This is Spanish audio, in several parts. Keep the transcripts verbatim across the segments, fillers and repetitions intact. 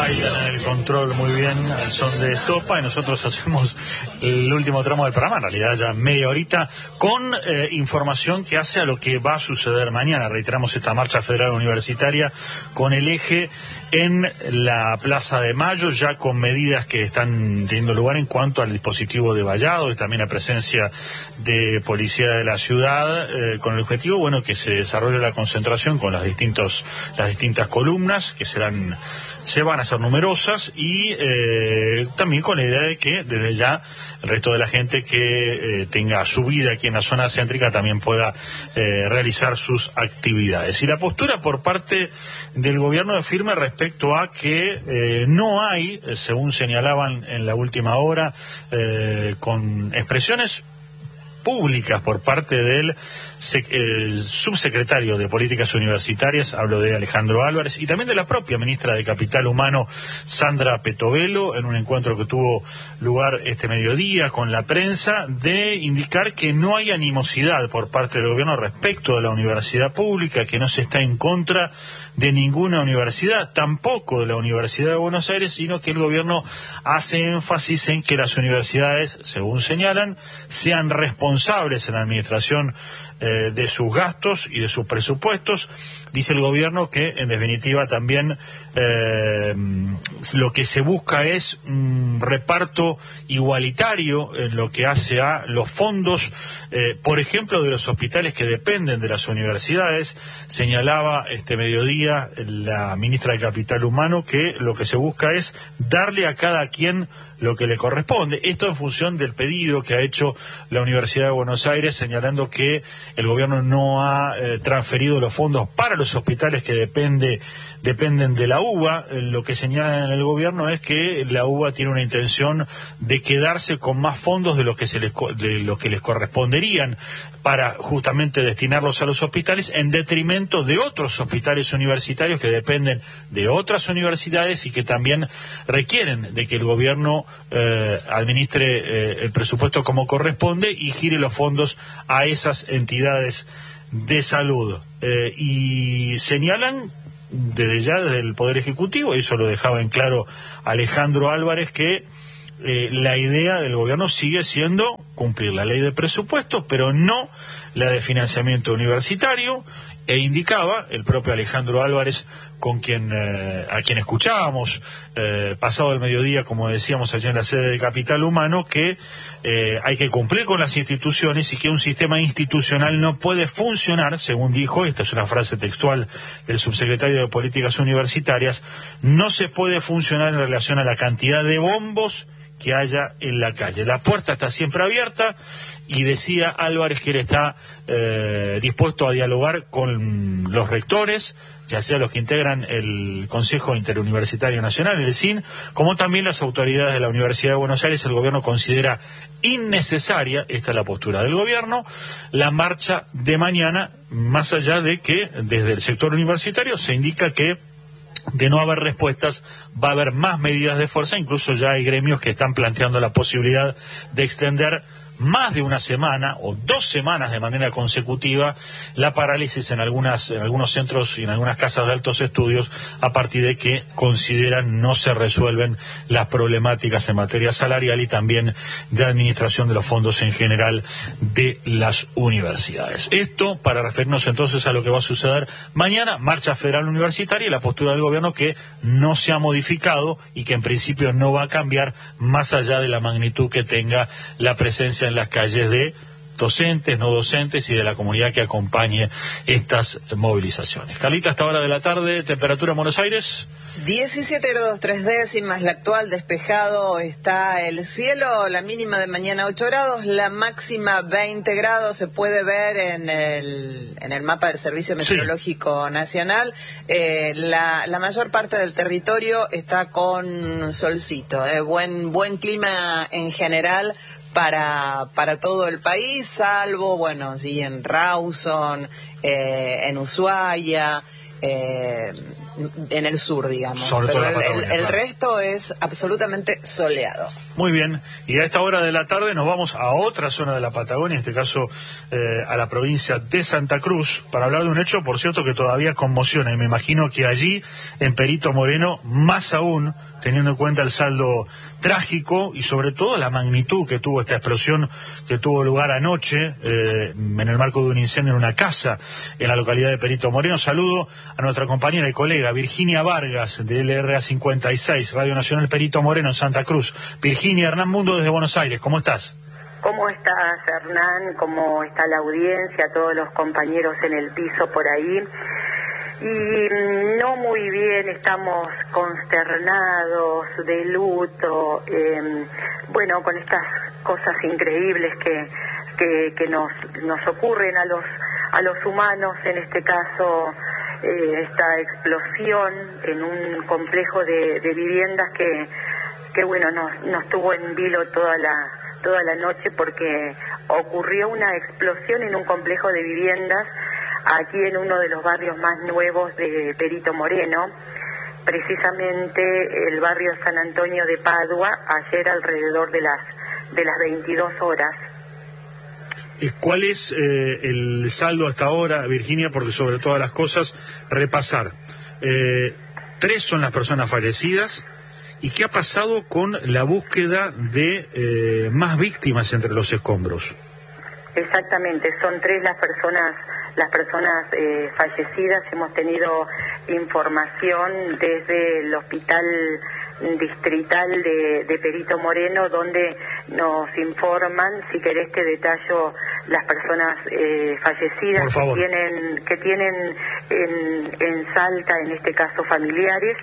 bailan en el control muy bien al son de estopa y nosotros hacemos el último tramo del programa, en realidad ya media horita, con eh, información que hace a lo que va a suceder mañana. Reiteramos esta marcha federal universitaria con el eje en la Plaza de Mayo, ya con medidas que están teniendo lugar en cuanto al dispositivo de vallado y también la presencia de policía de la ciudad, eh, con el objetivo, bueno, que se desarrolle la concentración con las distintos, las distintas columnas que serán, se van a ser numerosas y eh, también con la idea de que desde ya el resto de la gente que eh, tenga su vida aquí en la zona céntrica también pueda eh, realizar sus actividades. Y la postura por parte del gobierno es firme respecto a que eh, no hay, según señalaban en la última hora, eh, con expresiones públicas por parte del el subsecretario de Políticas Universitarias, hablo de Alejandro Álvarez, y también de la propia ministra de Capital Humano, Sandra Petovelo, en un encuentro que tuvo lugar este mediodía con la prensa, de indicar que no hay animosidad por parte del gobierno respecto de la universidad pública, que no se está en contra de ninguna universidad, tampoco de la Universidad de Buenos Aires, sino que el gobierno hace énfasis en que las universidades, según señalan, sean responsables en la administración eh, de sus gastos y de sus presupuestos. Dice el gobierno que, en definitiva, también eh, lo que se busca es un reparto igualitario en lo que hace a los fondos, eh, por ejemplo, de los hospitales que dependen de las universidades. Señalaba este mediodía la ministra de Capital Humano que lo que se busca es darle a cada quien lo que le corresponde. Esto en función del pedido que ha hecho la Universidad de Buenos Aires, señalando que el gobierno no ha eh, transferido los fondos para los hospitales que depende, dependen de la U B A. Eh, lo que señalan en el gobierno es que la U B A tiene una intención de quedarse con más fondos de lo que se les, de lo que les corresponderían para justamente destinarlos a los hospitales, en detrimento de otros hospitales universitarios que dependen de otras universidades y que también requieren de que el gobierno eh, administre eh, el presupuesto como corresponde y gire los fondos a esas entidades de salud. Eh, y señalan desde ya, desde el Poder Ejecutivo, eso lo dejaba en claro Alejandro Álvarez, que Eh, la idea del gobierno sigue siendo cumplir la ley de presupuestos, pero no la de financiamiento universitario, e indicaba el propio Alejandro Álvarez, con quien eh, a quien escuchábamos eh, pasado el mediodía, como decíamos allá en la sede de Capital Humano, que eh, hay que cumplir con las instituciones y que un sistema institucional no puede funcionar, según dijo, esta es una frase textual del subsecretario de Políticas Universitarias, no se puede funcionar en relación a la cantidad de bombos que haya en la calle. La puerta está siempre abierta y decía Álvarez que él está eh, dispuesto a dialogar con los rectores, ya sea los que integran el Consejo Interuniversitario Nacional, el C I N, como también las autoridades de la Universidad de Buenos Aires. El gobierno considera innecesaria, esta es la postura del gobierno, la marcha de mañana, más allá de que desde el sector universitario se indica que de no haber respuestas va a haber más medidas de fuerza. Incluso ya hay gremios que están planteando la posibilidad de extender más de una semana o dos semanas de manera consecutiva la parálisis en algunas en algunos centros y en algunas casas de altos estudios, a partir de que consideran no se resuelven las problemáticas en materia salarial y también de administración de los fondos en general de las universidades. Esto para referirnos entonces a lo que va a suceder mañana, marcha federal universitaria, y la postura del gobierno que no se ha modificado y que en principio no va a cambiar, más allá de la magnitud que tenga la presencia en las calles de docentes, no docentes y de la comunidad que acompañe estas movilizaciones. Carlita, a esta hora de la tarde, temperatura en Buenos Aires. diecisiete grados tres décimas, la actual, despejado está el cielo, la mínima de mañana ocho grados, la máxima veinte grados, se puede ver en el, en el mapa del Servicio Meteorológico sí. Nacional. Eh, la, la mayor parte del territorio está con solcito, eh, buen, buen clima en general para para todo el país, salvo, bueno, sí, en Rawson, eh, en Ushuaia, eh, en el sur, digamos. Sobre Pero todo el, la Patagonia, el, el claro. resto es absolutamente soleado. Muy bien, y a esta hora de la tarde nos vamos a otra zona de la Patagonia, en este caso eh, a la provincia de Santa Cruz, para hablar de un hecho, por cierto, que todavía conmociona, y me imagino que allí, en Perito Moreno, más aún, teniendo en cuenta el saldo trágico y sobre todo la magnitud que tuvo esta explosión que tuvo lugar anoche eh, en el marco de un incendio en una casa en la localidad de Perito Moreno. Saludo a nuestra compañera y colega Virginia Vargas de L R A cincuenta y seis, Radio Nacional Perito Moreno en Santa Cruz. Virginia, Hernán Mundo desde Buenos Aires, ¿cómo estás? ¿Cómo estás, Hernán? ¿Cómo está la audiencia? Todos los compañeros en el piso por ahí. Y no muy bien, estamos consternados, de luto, eh, bueno, con estas cosas increíbles que, que, que nos, nos ocurren a los, a los humanos, en este caso eh, esta explosión en un complejo de, de viviendas que, que bueno, nos, nos tuvo en vilo toda la, toda la noche, porque ocurrió una explosión en un complejo de viviendas aquí en uno de los barrios más nuevos de Perito Moreno, precisamente el barrio San Antonio de Padua, ayer alrededor de las de las veintidós horas. ¿Cuál es eh, el saldo hasta ahora, Virginia? Porque sobre todas las cosas, repasar. Eh, tres son las personas fallecidas. ¿Y qué ha pasado con la búsqueda de eh, más víctimas entre los escombros? Exactamente, son tres las personas las personas eh, fallecidas. Hemos tenido información desde el hospital distrital de, de Perito Moreno, donde nos informan, si querés te detallo las personas eh, fallecidas que tienen, que tienen en, en Salta, en este caso familiares.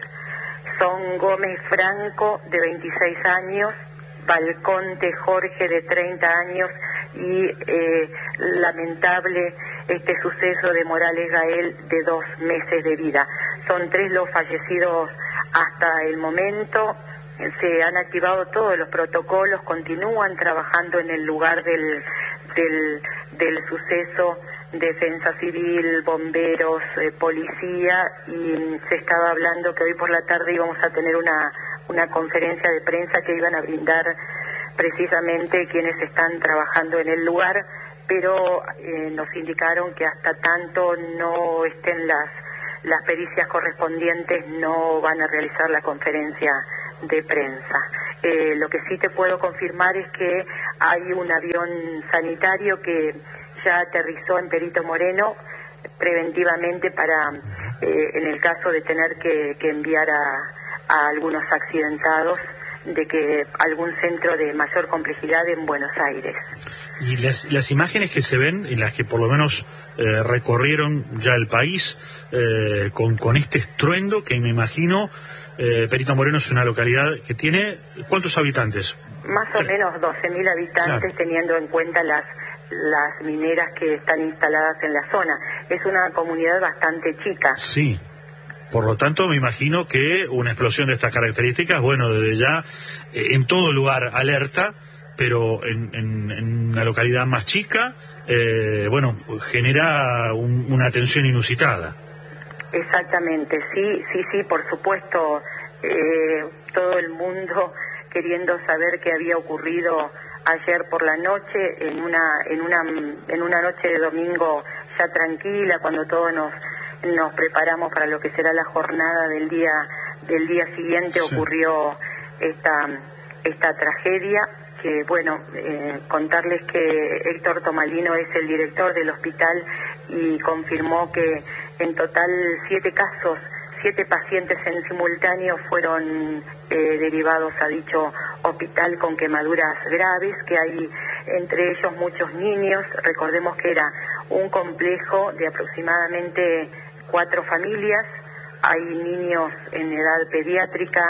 Son Gómez Franco, de veintiséis años, Balconte Jorge, de treinta años, y eh, lamentable este suceso de Morales Gael, de dos meses de vida. Son tres los fallecidos hasta el momento. Se han activado todos los protocolos, continúan trabajando en el lugar del, del, del suceso, Defensa Civil, bomberos, eh, policía, y se estaba hablando que hoy por la tarde íbamos a tener una, una conferencia de prensa que iban a brindar precisamente quienes están trabajando en el lugar, pero eh, nos indicaron que hasta tanto no estén las, las pericias correspondientes no van a realizar la conferencia de prensa. Eh, lo que sí te puedo confirmar es que hay un avión sanitario que ya aterrizó en Perito Moreno preventivamente para, eh, en el caso de tener que, que enviar a, a algunos accidentados, de que algún centro de mayor complejidad en Buenos Aires. Y las, las imágenes que se ven, en las que por lo menos eh, recorrieron ya el país, eh, con, con este estruendo que me imagino, eh, Perito Moreno es una localidad que tiene, ¿cuántos habitantes? Más o menos doce mil habitantes, claro, teniendo en cuenta las las mineras que están instaladas en la zona. Es una comunidad bastante chica. Sí. Por lo tanto, me imagino que una explosión de estas características, bueno, desde ya, eh, en todo lugar alerta, pero en, en, en una localidad más chica, eh, bueno, genera un, una tensión inusitada. Exactamente, sí, sí, sí, por supuesto, eh, todo el mundo queriendo saber qué había ocurrido ayer por la noche, en una, en una, en una noche de domingo ya tranquila, cuando todos nos nos preparamos para lo que será la jornada del día del día siguiente. Sí. Ocurrió esta esta tragedia, que bueno, eh, contarles que Héctor Tomalino es el director del hospital y confirmó que en total siete casos, siete pacientes en simultáneo fueron eh, derivados a dicho hospital con quemaduras graves, que hay entre ellos muchos niños. Recordemos que era un complejo de aproximadamente cuatro familias, hay niños en edad pediátrica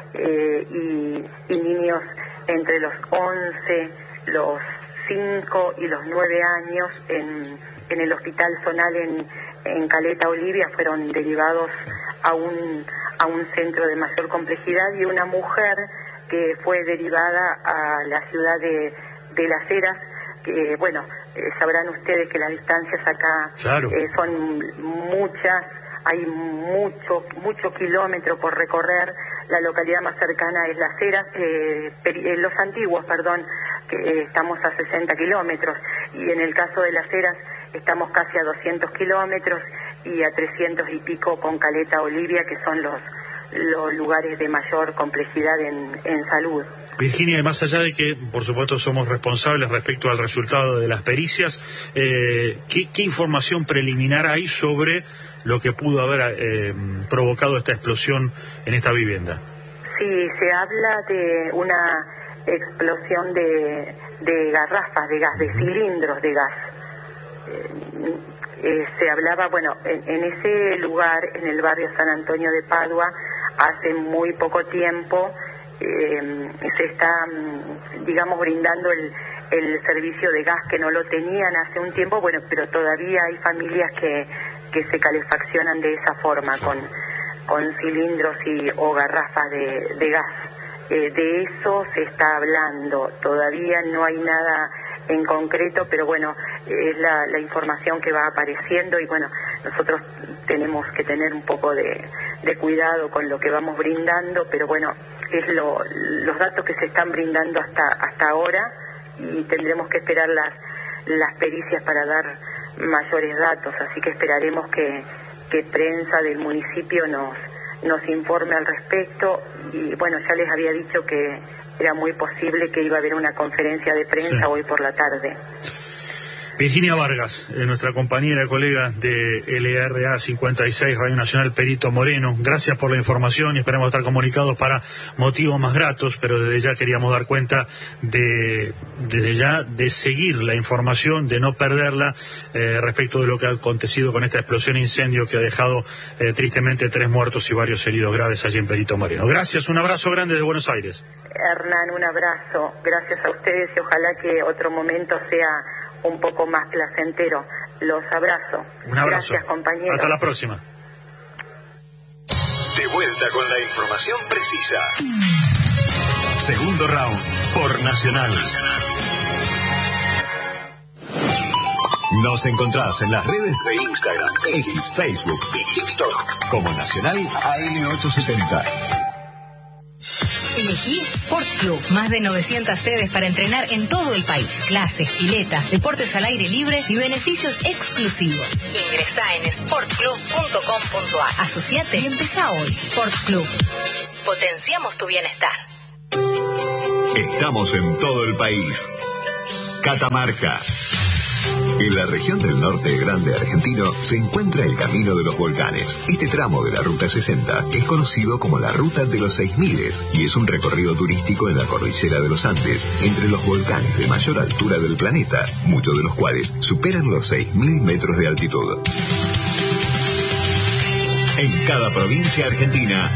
eh, y, y niños entre los once, los cinco y los nueve años en, en el hospital zonal en, en Caleta Olivia. Fueron derivados a un, a un centro de mayor complejidad, y una mujer que fue derivada a la ciudad de, de Las Heras, que bueno, eh, sabrán ustedes que las distancias acá, claro, eh, son muchas, hay mucho, mucho kilómetro por recorrer. La localidad más cercana es Las Heras, eh, eh, Los Antiguos, perdón, que eh, estamos a sesenta kilómetros, y en el caso de Las Heras estamos casi a doscientos kilómetros y a trescientos y pico con Caleta Olivia, que son los, los lugares de mayor complejidad en, en salud. Virginia, más allá de que, por supuesto, somos responsables respecto al resultado de las pericias, eh, ¿qué, qué información preliminar hay sobre lo que pudo haber eh, provocado esta explosión en esta vivienda? Sí, se habla de una explosión de, de garrafas de gas, de cilindros de gas. Eh, eh, se hablaba, bueno, en, en ese lugar, en el barrio San Antonio de Padua, hace muy poco tiempo eh, se está, digamos, brindando el, el servicio de gas, que no lo tenían hace un tiempo, bueno, pero todavía hay familias que que se calefaccionan de esa forma, con, con cilindros y o garrafas de, de gas. Eh, de eso se está hablando, todavía no hay nada en concreto, pero bueno, es la, la información que va apareciendo, y bueno, nosotros tenemos que tener un poco de, de cuidado con lo que vamos brindando, pero bueno, es lo, los datos que se están brindando hasta, hasta ahora, y tendremos que esperar las, las pericias para dar mayores datos, así que esperaremos que, que prensa del municipio nos, nos informe al respecto, y bueno, ya les había dicho que era muy posible que iba a haber una conferencia de prensa sí. hoy por la tarde. Virginia Vargas, eh, nuestra compañera, colega de L R A cincuenta y seis, Radio Nacional Perito Moreno, gracias por la información y esperamos estar comunicados para motivos más gratos, pero desde ya queríamos dar cuenta de, desde ya, de seguir la información, de no perderla eh, respecto de lo que ha acontecido con esta explosión e incendio que ha dejado eh, tristemente tres muertos y varios heridos graves allí en Perito Moreno. Gracias, un abrazo grande desde Buenos Aires. Hernán, un abrazo, gracias a ustedes, y ojalá que otro momento sea un poco más placentero. Los abrazo. Un abrazo. Gracias, compañeros. Hasta la próxima. De vuelta con la información precisa. Segundo round por Nacional. Nos encontrás en las redes de Instagram, X, Facebook y TikTok como Nacional A M ochocientos setenta. Elegí Sport Club. Más de novecientas sedes para entrenar en todo el país. Clases, piletas, deportes al aire libre y beneficios exclusivos. Ingresá en sport club punto com punto a r. Asociate y empezá hoy. Sport Club. Potenciamos tu bienestar. Estamos en todo el país. Catamarca. En la región del norte grande argentino se encuentra el Camino de los Volcanes. Este tramo de la Ruta sesenta es conocido como la Ruta de los Seis Miles y es un recorrido turístico en la cordillera de los Andes, entre los volcanes de mayor altura del planeta, muchos de los cuales superan los seis mil metros de altitud. En cada provincia argentina,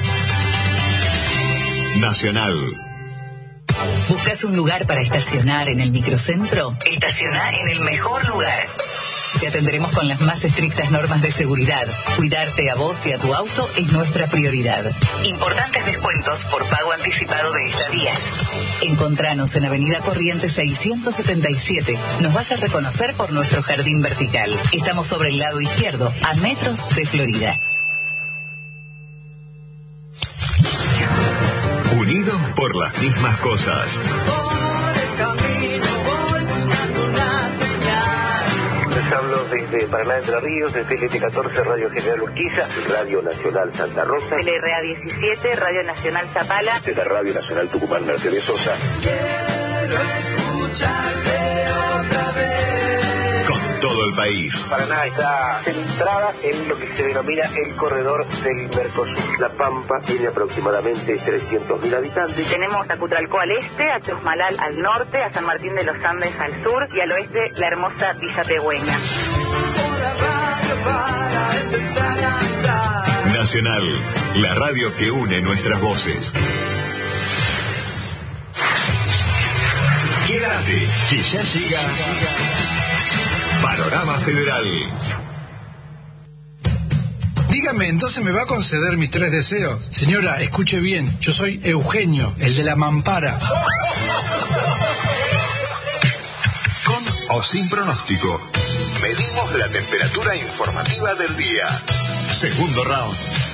Nacional. ¿Buscas un lugar para estacionar en el microcentro? Estaciona en el mejor lugar. Te atenderemos con las más estrictas normas de seguridad. Cuidarte a vos y a tu auto es nuestra prioridad. Importantes descuentos por pago anticipado de estadías. Encontranos en Avenida Corrientes seiscientos setenta y siete. Nos vas a reconocer por nuestro jardín vertical. Estamos sobre el lado izquierdo, a metros de Florida. Unidos por las mismas cosas. Les hablo desde Paraná, Entre Ríos, desde L T catorce, Radio General Urquiza, Radio Nacional Santa Rosa, L R A diecisiete, Radio Nacional Zapala, de la Radio Nacional Tucumán, Mercedes Sosa. Quiero escucharte otra vez. Con todo el país. Paraná está centrada en lo que se denomina el corredor del Mercosur. La Pampa tiene aproximadamente trescientos mil habitantes. Tenemos a Cutralcó al este, a Chosmalal al norte, a San Martín de los Andes al sur y al oeste la hermosa Villa Pegüeña. Nacional, la radio que une nuestras voces. Quédate, que ya llega Panorama Federal. Dígame, ¿entonces me va a conceder mis tres deseos? Señora, escuche bien, yo soy Eugenio, el de la mampara. Con o sin pronóstico, medimos la temperatura informativa del día. Segundo round.